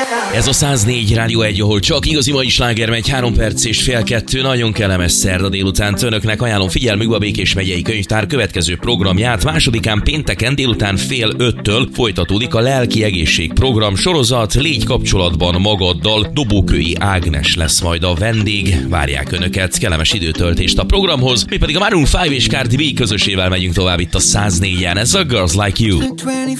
Ez a 104 Rádió 1, ahol csak igazi mai sláger megy, 3 perc és fél 2, nagyon kellemes szerda délután. Önöknek ajánlom figyelmükbe a Békés megyei könyvtár következő programját. Másodikán pénteken délután fél 5-től folytatódik a lelki egészség program sorozat. Légy kapcsolatban magaddal, Dobókői Ágnes lesz majd a vendég. Várják Önöket, kellemes időtöltést a programhoz. Mi pedig a Maroon 5 és Cardi B közösével megyünk tovább itt a 104-en. Ez a Girls Like You.